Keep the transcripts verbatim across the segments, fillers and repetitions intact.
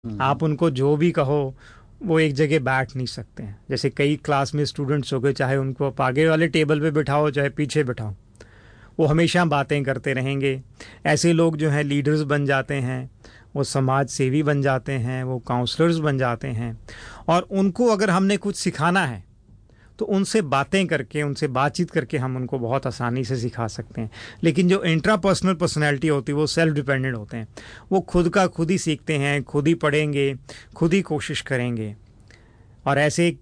आप उनको जो भी कहो वो एक जगह बैठ नहीं सकते हैं। जैसे कई क्लास में स्टूडेंट्स हो गए, चाहे उनको आप आगे वाले टेबल पे बिठाओ चाहे पीछे बिठाओ, वो हमेशा बातें करते रहेंगे। ऐसे लोग जो हैं लीडर्स बन जाते हैं, वो समाज सेवी बन जाते हैं, वो काउंसलर्स बन जाते हैं। और उनको अगर हमने कुछ सिखाना है तो उनसे बातें करके, उनसे बातचीत करके हम उनको बहुत आसानी से सिखा सकते हैं। लेकिन जो इंट्रापर्सनल पर्सनैलिटी होती है वो सेल्फ डिपेंडेंट होते हैं, वो खुद का खुद ही सीखते हैं, खुद ही पढ़ेंगे, खुद ही कोशिश करेंगे। और ऐसे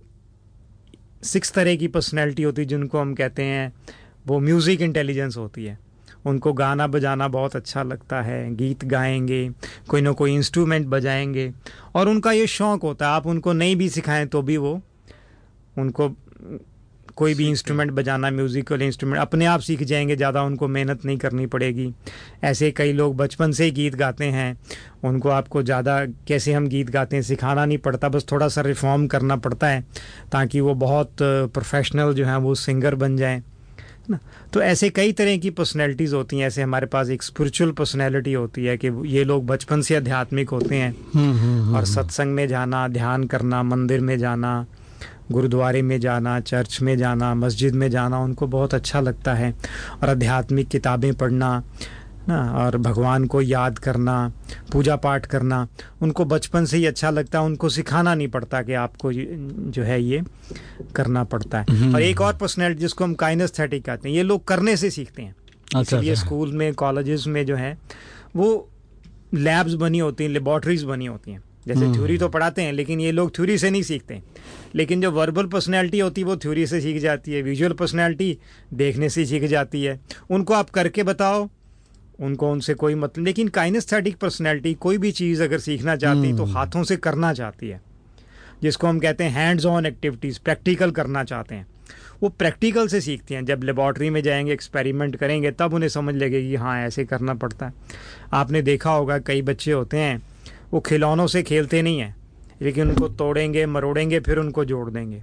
सिक्स तरह की पर्सनैलिटी होती है जिनको हम कहते हैं वो म्यूज़िक इंटेलिजेंस होती है। उनको गाना बजाना बहुत अच्छा लगता है, गीत गाएंगे, कोई ना कोई इंस्ट्रूमेंट बजाएंगे, और उनका ये शौक़ होता है। आप उनको नहीं भी सिखाएं तो भी वो उनको कोई भी इंस्ट्रूमेंट बजाना, म्यूज़िकल इंस्ट्रूमेंट अपने आप सीख जाएंगे, ज़्यादा उनको मेहनत नहीं करनी पड़ेगी। ऐसे कई लोग बचपन से ही गीत गाते हैं, उनको आपको ज़्यादा कैसे हम गीत गाते हैं सिखाना नहीं पड़ता, बस थोड़ा सा रिफॉर्म करना पड़ता है ताकि वो बहुत प्रोफेशनल जो हैं वो सिंगर बन जाएं ना। तो ऐसे कई तरह की पर्सनैलिटीज़ होती हैं। ऐसे हमारे पास एक स्पिरिचुअल पर्सनैलिटी होती है कि ये लोग बचपन से आध्यात्मिक होते हैं और सत्संग में जाना, ध्यान करना, मंदिर में जाना, गुरुद्वारे में जाना, चर्च में जाना, मस्जिद में जाना उनको बहुत अच्छा लगता है। और आध्यात्मिक किताबें पढ़ना ना, और भगवान को याद करना, पूजा पाठ करना उनको बचपन से ही अच्छा लगता है। उनको सिखाना नहीं पड़ता कि आपको जो है ये करना पड़ता है। और एक और पर्सनैलिटी जिसको हम काइनेस्थेटिक कहते हैं, ये लोग करने से सीखते हैं। अच्छा, इसलिए अच्छा। स्कूल में, कॉलेजेस में जो है वो लैब्स बनी होती हैं, लेबॉर्ट्रीज बनी होती हैं। जैसे थ्योरी तो पढ़ाते हैं लेकिन ये लोग थ्योरी से नहीं सीखते। लेकिन जो वर्बल पर्सनैलिटी होती है वो थ्योरी से सीख जाती है, विजुअल पर्सनैलिटी देखने से सीख जाती है। उनको आप करके बताओ, उनको उनसे कोई मतलब। लेकिन काइनेस्थेटिक पर्सनैलिटी कोई भी चीज़ अगर सीखना चाहती है तो हाथों से करना चाहती है, जिसको हम कहते हैं हैंड्स ऑन एक्टिविटीज़, प्रैक्टिकल करना चाहते हैं। वो प्रैक्टिकल से सीखती हैं। जब लेबॉर्ट्री में जाएंगे, एक्सपेरिमेंट करेंगे, तब उन्हें समझ लगेगी हाँ ऐसे करना पड़ता है। आपने देखा होगा कई बच्चे होते हैं वो खिलौनों से खेलते नहीं हैं, लेकिन उनको तोड़ेंगे, मरोड़ेंगे, फिर उनको जोड़ देंगे।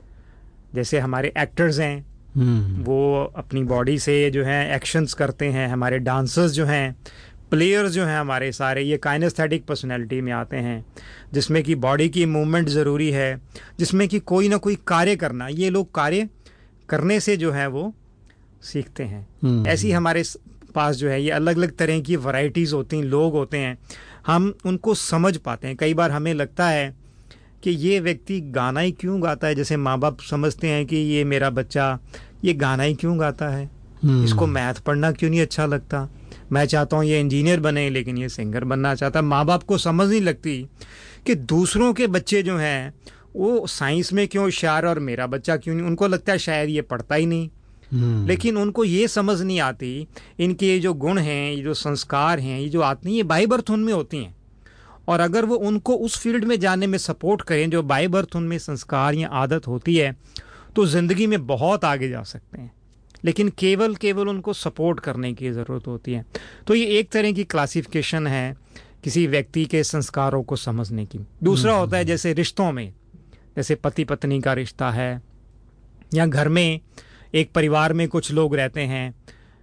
जैसे हमारे एक्टर्स हैं वो अपनी बॉडी से जो है एक्शंस करते हैं। हमारे डांसर्स जो हैं, प्लेयर्स जो हैं हमारे सारे, ये काइनेस्थेटिक पर्सनैलिटी में आते हैं, जिसमें कि बॉडी की मूवमेंट ज़रूरी है, जिसमें कि कोई ना कोई कार्य करना। ये लोग कार्य करने से जो है वो सीखते हैं। ऐसी हमारे पास जो है ये अलग अलग तरह की वैरायटीज़ होती हैं, लोग होते हैं, हम उनको समझ पाते हैं। कई बार हमें लगता है कि ये व्यक्ति गाना ही क्यों गाता है। जैसे माँ बाप समझते हैं कि ये मेरा बच्चा ये गाना ही क्यों गाता है, इसको मैथ पढ़ना क्यों नहीं अच्छा लगता, मैं चाहता हूँ ये इंजीनियर बने लेकिन ये सिंगर बनना चाहता। माँ बाप को समझ नहीं लगती कि दूसरों के बच्चे जो हैं वो साइंस में क्यों होशियार और मेरा बच्चा क्यों नहीं। उनको लगता है शायद ये पढ़ता ही नहीं। लेकिन उनको ये समझ नहीं आती इनके ये जो गुण हैं, ये जो संस्कार हैं, ये जो आते हैं, ये बाय बर्थ उनमें होती हैं। और अगर वो उनको उस फील्ड में जाने में सपोर्ट करें जो बाय बर्थ उनमें संस्कार या आदत होती है, तो ज़िंदगी में बहुत आगे जा सकते हैं। लेकिन केवल केवल उनको सपोर्ट करने की ज़रूरत होती है। तो ये एक तरह की क्लासिफिकेशन है किसी व्यक्ति के संस्कारों को समझने की। दूसरा होता है जैसे रिश्तों में, जैसे पति पत्नी का रिश्ता है, या घर में एक परिवार में कुछ लोग रहते हैं,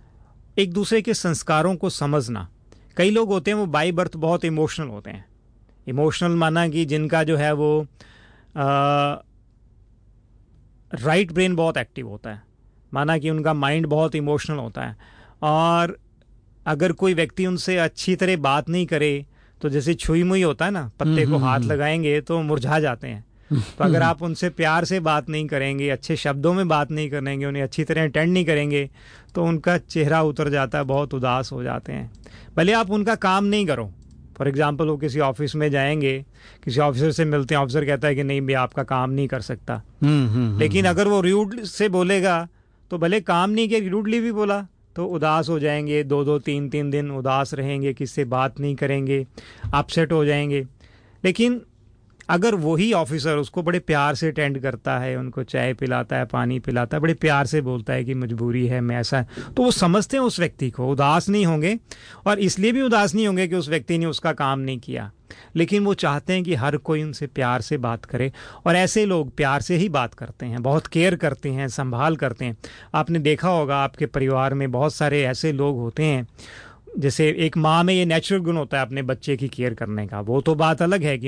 एक दूसरे के संस्कारों को समझना। कई लोग होते हैं वो बाय बर्थ बहुत इमोशनल होते हैं। इमोशनल माना कि जिनका जो है वो राइट ब्रेन बहुत एक्टिव होता है, माना कि उनका माइंड बहुत इमोशनल होता है। और अगर कोई व्यक्ति उनसे अच्छी तरह बात नहीं करे तो जैसे छुई मुई होता है ना, पत्ते को हाथ लगाएंगे तो मुरझा जाते हैं। तो अगर आप उनसे प्यार से बात नहीं करेंगे, अच्छे शब्दों में बात नहीं करेंगे, उन्हें अच्छी तरह अटेंड नहीं करेंगे, तो उनका चेहरा उतर जाता है, बहुत उदास हो जाते हैं। भले आप उनका काम नहीं करो। फॉर एग्जांपल वो किसी ऑफिस में जाएंगे, किसी ऑफिसर से मिलते हैं, ऑफिसर कहता है कि नहीं मैं आपका काम नहीं कर सकता। लेकिन अगर वो रूड से बोलेगा तो भले काम नहीं किया, रूडली भी बोला, तो उदास हो जाएंगे। दो दो तीन तीन दिन उदास रहेंगे, किससे बात नहीं करेंगे, अपसेट हो जाएंगे। लेकिन अगर वही ऑफिसर उसको बड़े प्यार से अटेंड करता है, उनको चाय पिलाता है, पानी पिलाता है, बड़े प्यार से बोलता है कि मजबूरी है, मैं ऐसा है, तो वो समझते हैं उस व्यक्ति को, उदास नहीं होंगे। और इसलिए भी उदास नहीं होंगे कि उस व्यक्ति ने उसका काम नहीं किया, लेकिन वो चाहते हैं कि हर कोई उनसे प्यार से बात करे। और ऐसे लोग प्यार से ही बात करते हैं, बहुत केयर करते हैं, संभाल करते हैं। आपने देखा होगा आपके परिवार में बहुत सारे ऐसे लोग होते हैं जैसे एक माँ में ये नेचुरल गुण होता है अपने बच्चे की केयर करने का, वो तो बात अलग है कि